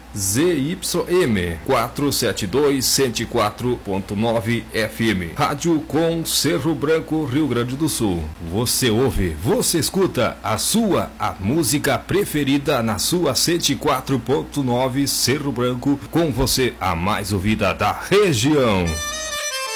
ZYM 472 104.9 FM, Rádio com Cerro Branco, Rio Grande do Sul. Você ouve, você escuta a música preferida na sua 104.9 Cerro Branco, com você a mais ouvida da região.